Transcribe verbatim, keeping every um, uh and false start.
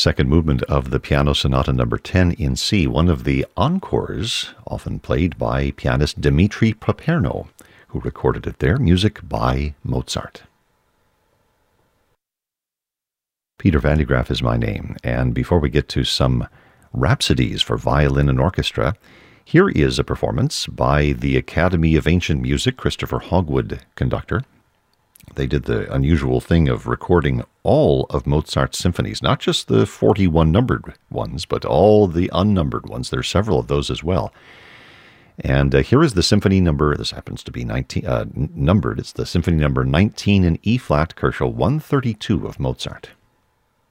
Second movement of the Piano Sonata number ten in C, one of the encores often played by pianist Dmitri Paperno, who recorded it there, music by Mozart. Peter Van de Graaff is my name, and before we get to some rhapsodies for violin and orchestra, here is a performance by the Academy of Ancient Music, Christopher Hogwood conductor. They did the unusual thing of recording all of Mozart's symphonies, not just the forty-one numbered ones, but all the unnumbered ones. There are several of those as well. And uh, here is the symphony number, this happens to be nineteen, uh, numbered, it's the symphony number nineteen in E-flat, Kochel one thirty-two of Mozart.